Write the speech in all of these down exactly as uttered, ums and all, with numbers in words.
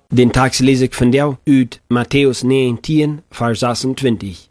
Den Tag lees ik van jou uit Matthäus negentien, vers zesentwintig.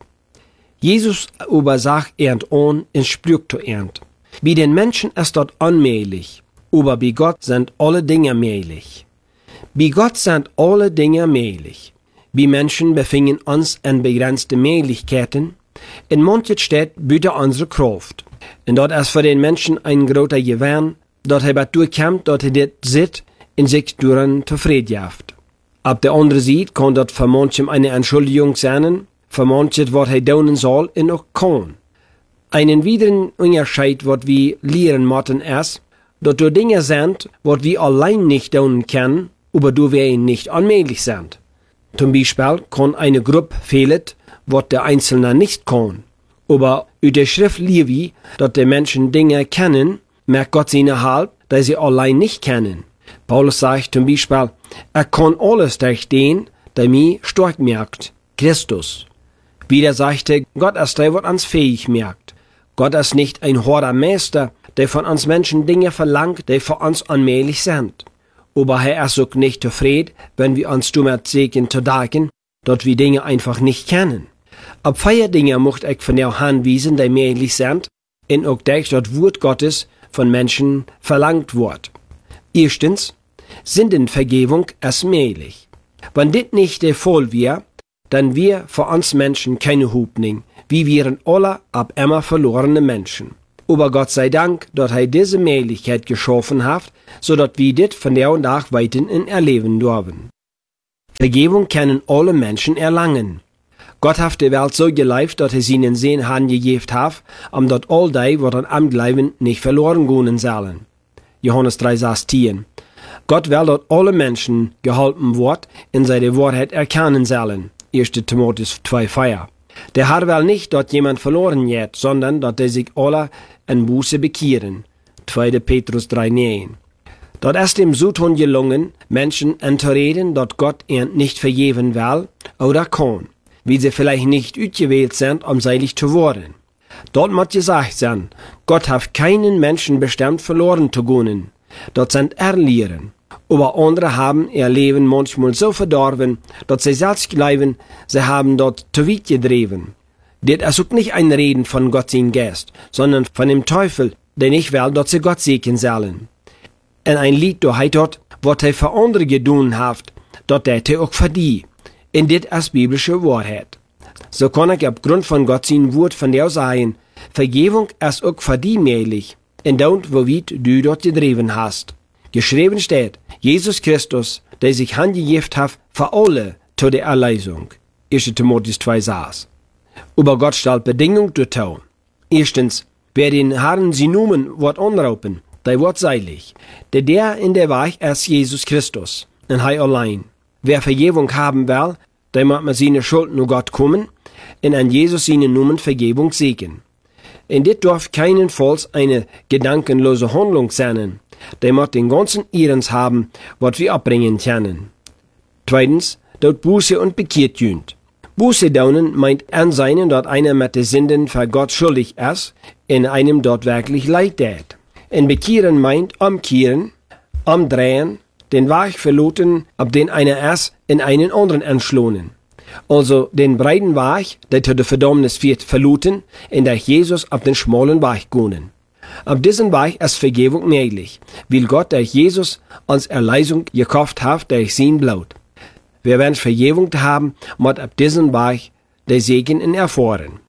Jesus aber sagt ernt on in Sprüche ernt. Bei den Menschen ist das unmöglich, aber bei Gott sind alle Dinge möglich. Bei Gott sind alle Dinge möglich. Bei Menschen befinden uns in begrenzte Möglichkeiten. In manchen steht bitte unsere Kraft. Und dort ist für den Menschen ein großer Gewinn, dass er durchkommt, dass er das sieht und sich daran zufrieden jaft. Auf der anderen Seite kann das für manchem eine Entschuldigung sein, für manchem, was er tun soll und auch kann. Einen weiteren Unterschied, was wir lernen müssen, ist, dass da Dinge sind, was wir allein nicht tun können, aber du wir nicht unmöglich sind. Zum Beispiel kann eine Gruppe fehlen, was der Einzelne nicht kann. Aber in der Schrift lesen wir, dass die Menschen Dinge kennen, merkt Gott seine Halb, dass sie allein nicht kennen. Paulus sagt zum Beispiel, er kann alles durch den, der mich stark merkt, Christus. Wieder sagte, Gott ist der, was uns fähig merkt. Gott ist nicht ein harter Meister, der von uns Menschen Dinge verlangt, die für uns unmöglich sind. Aber er ist auch nicht zufrieden, wenn wir uns damit sägen zu denken, dass wir Dinge einfach nicht kennen. Ab vier Dinge möchte ich von der Hand wiesen, die möglich sind, und auch das, das Wort Gottes von Menschen verlangt wird. Erstens, Sündenvergebung ist möglich. Wenn das nicht der Fall wäre, dann wäre für uns Menschen keine Hoffnung. Wir wären alle ab immer verlorene Menschen. Aber Gott sei Dank, dass er diese Möglichkeit geschaffen hat, so dass wir das von der und nach weiterhin erleben dürfen. Vergebung können alle Menschen erlangen. Gott hat die Welt so geliebt, dass er seinen Sohn hingegeben hat, um dort all die, was an am Glauben nicht verloren gehen sollen. Johannes drei sechzehn. Gott will, dass alle Menschen geholfen wird, in seine Wahrheit erkennen sollen. erster Timotheus zwei vier. Der Herr will nicht, dass jemand verloren geht, sondern dass er sich alle in Buße bekehren. zweiter Petrus drei neun. Dort ist dem Satan gelungen, Menschen anzureden, dass Gott ihnen nicht vergeben will oder kann, wie sie vielleicht nicht ausgewählt sind, um seilig zu werden. Dort muss gesagt sein, Gott hat keinen Menschen bestimmt, verloren zu gehen. Dort sind Erlehren. Aber andere haben ihr Leben manchmal so verdorben, dass sie selbst glauben, sie haben dort zu weit gedreven. Das ist auch nicht ein Reden von Gott sein Geist, sondern von dem Teufel, der nicht will, dass sie Gott segnen sollen. Und ein Lied, da heißt dort, was er für andere getan hat, dort täte er auch für die. Und das ist biblische Wahrheit. So kann ich aufgrund von Gott sein Wort von dir sagen, Vergebung ist auch für die möglich, und dort, wo weit du dort gedreven hast. Geschrieben steht, Jesus Christus, der sich hingegeben hat, für alle zu der Erlösung. erster Timotheus zwei sechs. Aber Gott stellt Bedingungen dazu. Erstens, wer den Herrn sie Namen wird anrufen, der wird seilig. Der der in der Weg ist Jesus Christus, und er allein. Wer Vergebung haben will, der muss mit seiner Schuld nur Gott kommen, und an Jesus seinen Namen Vergebung segnen. Und das darf keinenfalls eine gedankenlose Handlung sein. Der muss den ganzen Ehrens haben, was wir abbringen können. Zweitens, dort Buße und bekehrt jünt. Buße daunen meint anseinen, dass einer mit den Sünden für Gott schuldig ist, in einem dort wirklich leid tät. Und bekehren meint umkehren, umdrehen, den Weg verloten, ab den einer ist, in einen anderen entschlonen. Also den breiten Weg, der zu der Verdammnis wird, verloten, in der Jesus auf den schmalen Weg gehen. Auf diesem Weg ist Vergebung möglich, weil Gott durch Jesus uns Erlösung gekauft hat durch sein Blut. Wer wünscht Vergebung zu haben, muss auf diesem Weg der Segen erfahren.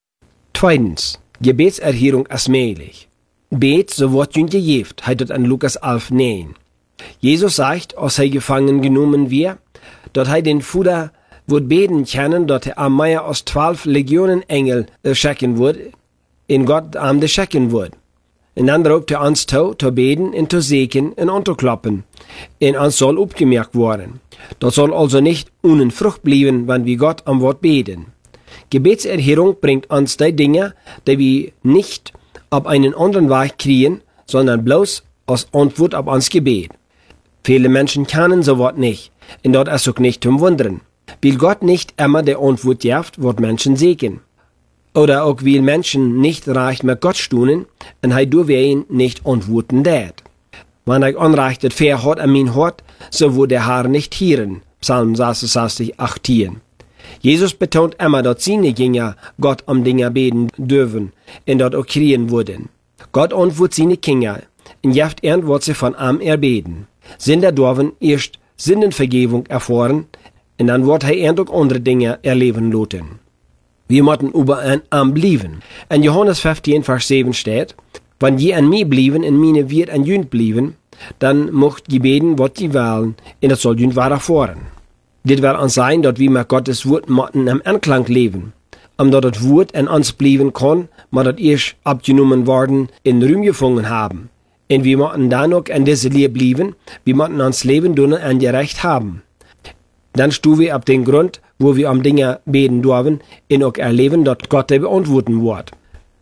Zweitens, Gebetserhörung ist möglich. Bet, so wird jüng gegeben, heißt es an Lukas elf neun. Jesus sagt, als er gefangen genommen wird, dass er den Vater wird beten können, dass er am Meer aus zwölf Legionen Engel schicken wird, in Gott am de schicken wird. Und dann ruft er uns zu, zu beten und zu segnen und unterklappen. Und uns soll aufgemerkt werden. Das soll also nicht ohne Frucht bleiben, wenn wir Gott am Wort beten. Gebetserhörung bringt uns die Dinge, die wir nicht auf einen anderen Weg kriegen, sondern bloß als Antwort auf uns Gebet. Viele Menschen kennen so was nicht, und dort ist auch nicht zum Wundern. Weil Gott nicht immer der Antwort gibt, wird Menschen segnen. Oder auch weil Menschen nicht recht mit Gott stunden, und er durch ihn nicht antworten wird. Wann ich anreichtet fair hat an mein Hort, so wo der Herr nicht hieren. Psalm sechsundsechzig, achtzehn. Jesus betont immer, dass seine Jünger Gott um Dinge beten dürfen und dort auch kriegen wurden. Gott antwortet seine Kinder und jeft ernt, was sie von ihm erbeten. Sünder dürfen erst Sündenvergebung erfahren und dann wird er ernt auch andere Dinge erleben lassen. Wir müssen über ein Arm blieben. In Johannes fünfzehn, Vers sieben steht, wenn je an mir blieben und meine wird an jünd blieben, dann mocht je beten, was je wollen, und das soll jünd weiter fahren. Dit will uns sein, dass wir mit Gottes Wort müssen im Anklang leben. Omdat das Wort in uns blieben kann, muss das erst abgenommen worden, in Ruhm gefunden haben. Und wir müssen dann auch in diese Lehre blieben, wir müssen uns Leben tun und gerecht haben. Dann stehen wir auf den Grund, wo wir um Dinge beten dürfen, und auch erleben, dass Gott die beantworten wird.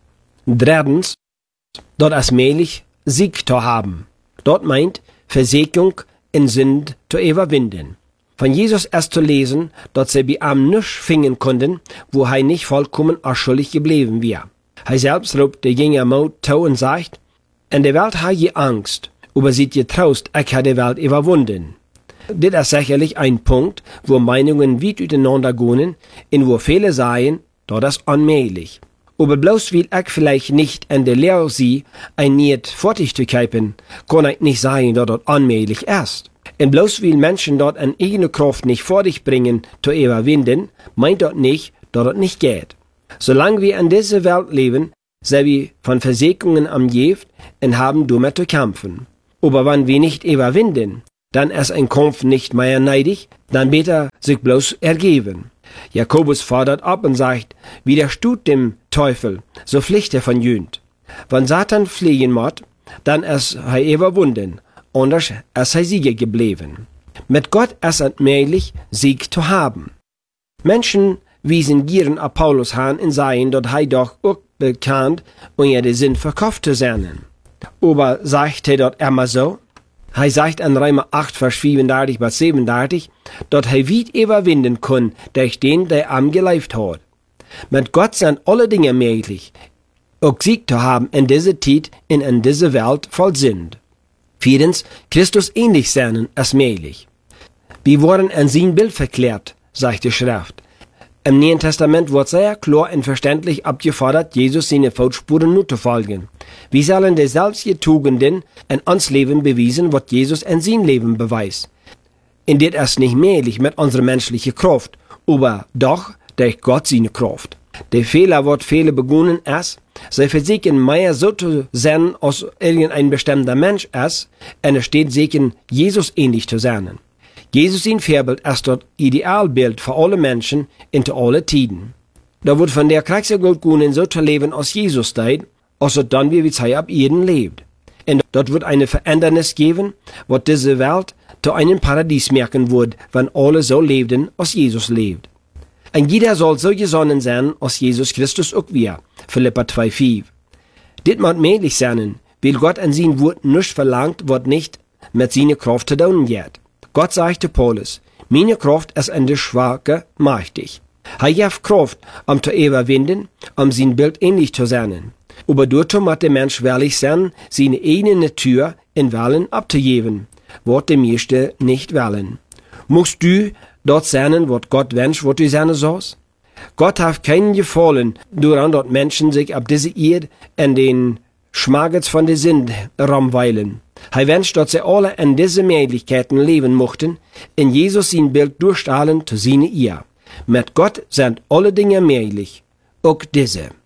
Drittens, dort allmählich Sieg zu haben. Dort meint Versegnung in Sünd zu überwinden. Von Jesus erst zu lesen, dass sie bei ihm nichts finden konnten, wo er nicht vollkommen unschuldig geblieben wäre. Er selbst ruft der Jünger Mut zu und sagt, in der Welt habe je Angst, aber seid ihr Trost, ich habe die Welt überwunden. Das ist sicherlich ein Punkt, wo Meinungen weit auseinander gehen und wo viele sagen, das ist unmöglich. Aber bloß weil ich vielleicht nicht in der Lehre sehe, ein nicht fertig zu kippen, kann ich nicht sagen, dass das unmöglich ist. Und bloß weil Menschen dort an eigene Kraft nicht vor dich bringen, zu überwinden, meint das nicht, dass das nicht geht. Solange wir in dieser Welt leben, sind wir von Versegnungen am Gift und haben damit zu kämpfen. Aber wenn wir nicht überwinden, dann ist ein Kampf nicht mehr neidig, dann besser sich bloß ergeben. Jakobus fordert ab und sagt, widersteht dem Teufel, so pflicht er von jünd. Wenn Satan fliehen muss, dann ist er überwunden, anders ist er Sieger geblieben. Mit Gott ist es möglich, Sieg zu haben. Menschen wiesen gieren auf Paulus an und sagen, dass er doch auch bekannt und er den Sinn verkauft zu sein. Aber sagt er dort immer so? Er sagt in Römer acht, Vers fünfunddreißig bis siebenunddreißig, dass er weit überwinden kann, durch den, der am gelebt hat. Mit Gott sind alle Dinge möglich, auch Sieg zu haben in dieser Zeit und in dieser Welt voll sind. Viertens, Christus ähnlich sein ist möglich. Wir wurden in sein Bild verklärt, sagt die Schrift. Im Neuen Testament wird sehr klar und verständlich abgefordert, Jesus seine Fußspuren nur zu folgen. Wir sollen die selbst Tugenden in uns Leben beweisen, was Jesus in sein Leben beweist. Und das ist nicht möglich mit unserer menschlichen Kraft, aber doch durch Gott seine Kraft. Der Fehler, was viele begonnen ist, sie versuchen mehr so zu sein, als irgendein bestimmter Mensch ist, und es steht sicher, Jesus ähnlich zu sein. Jesus sein Vorbild ist das Idealbild für alle Menschen in alle Tiden. Da wird von der Kriegsgutgunen so zu leben, als Jesus tut, als es dann wie wir ab jeden lebt. Und dort wird eine Verändernis geben, was diese Welt zu einem Paradies merken wird, wenn alle so lebten, als Jesus lebt. Und jeder soll so gesonnen sein, als Jesus Christus auch wir. Philipper zwei, fünf. Dit muss möglich sein, weil Gott an sein Wort nicht verlangt, was nicht mit seiner Kraft zu tun geht. Gott sagte Paulus, meine Kraft ist in der Schwache mächtig. Er hat Kraft, um zu überwinden, um sein Bild ähnlich zu sein. Aber dazu muss der Mensch willig sein, seine eigene Natur in Willen abzugeben, was die meisten nicht wollen. Musst du dort sein, was Gott wünscht, was du sein sollst? Gott hat keinen gefallen, daran dort Menschen sich ab diese Erde in den Schmagets von der Sünde rumweilen. Er wünscht, dass sie alle in diese Möglichkeiten leben mochten, in Jesus sein Bild durchstrahlen zu seiner Ehe. Mit Gott sind alle Dinge möglich, auch diese.